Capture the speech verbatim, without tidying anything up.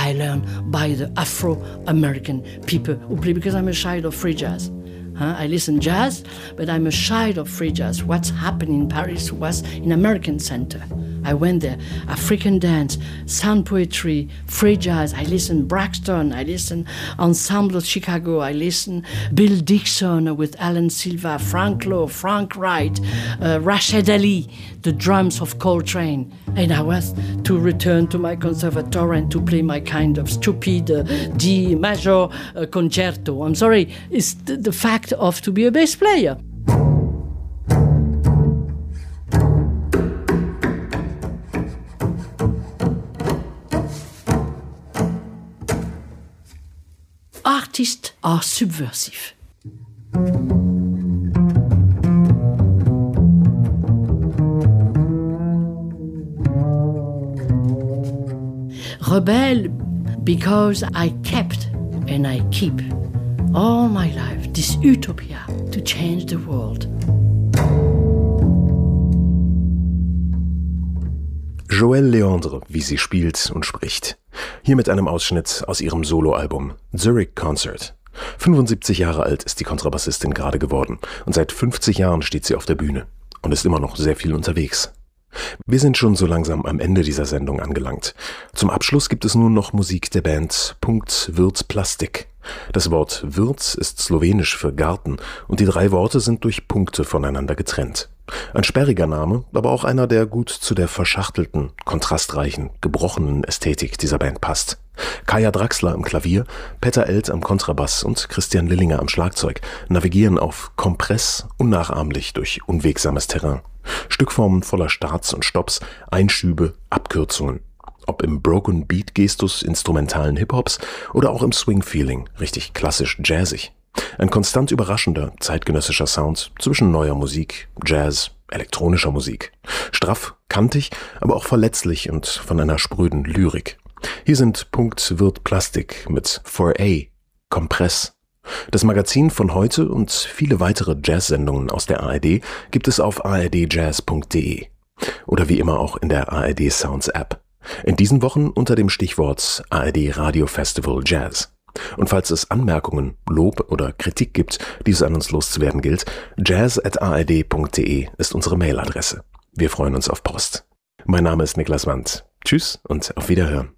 I learned by the Afro-American people who play, because I'm a child of free jazz. Huh? I listen jazz, but I'm a child of free jazz. What's happening in Paris was in American Center. I went there, African dance, sound poetry, free jazz. I listen Braxton, I listen Ensemble of Chicago, I listen Bill Dixon with Alan Silva, Frank Lowe, Frank Wright, uh, Rashid Ali, the drums of Coltrane. And I was to return to my conservatoire and to play my kind of stupid uh, D major uh, concerto. I'm sorry, it's the, the fact of to be a bass player. Artists are subversive. Rebel because I kept and I keep all my life this utopia to change the world. Joëlle Léandre, wie sie spielt und spricht. Hier mit einem Ausschnitt aus ihrem Soloalbum Zurich Concert. fünfundsiebzig Jahre alt ist die Kontrabassistin gerade geworden und seit fünfzig Jahren steht sie auf der Bühne und ist immer noch sehr viel unterwegs. Wir sind schon so langsam am Ende dieser Sendung angelangt. Zum Abschluss gibt es nun noch Musik der Band Punkt Wirt Plastik. Das Wort Wirt ist slowenisch für Garten und die drei Worte sind durch Punkte voneinander getrennt. Ein sperriger Name, aber auch einer, der gut zu der verschachtelten, kontrastreichen, gebrochenen Ästhetik dieser Band passt. Kaya Draxler am Klavier, Petter Elt am Kontrabass und Christian Lillinger am Schlagzeug navigieren auf Kompress unnachahmlich durch unwegsames Terrain. Stückformen voller Starts und Stopps, Einschübe, Abkürzungen. Ob im Broken Beat Gestus instrumentalen Hip-Hops oder auch im Swing-Feeling, richtig klassisch jazzig. Ein konstant überraschender, zeitgenössischer Sound zwischen neuer Musik, Jazz, elektronischer Musik. Straff, kantig, aber auch verletzlich und von einer spröden Lyrik. Hier sind Punkt Wirt Plastik mit four A, Kompress. Das Magazin von heute und viele weitere Jazz-Sendungen aus der A R D gibt es auf a r d jazz punkt d e oder wie immer auch in der A R D Sounds App. In diesen Wochen unter dem Stichwort A R D Radio Festival Jazz. Und falls es Anmerkungen, Lob oder Kritik gibt, die es an uns loszuwerden gilt, jazz at a r d punkt d e ist unsere Mailadresse. Wir freuen uns auf Post. Mein Name ist Niklas Wandt. Tschüss und auf Wiederhören.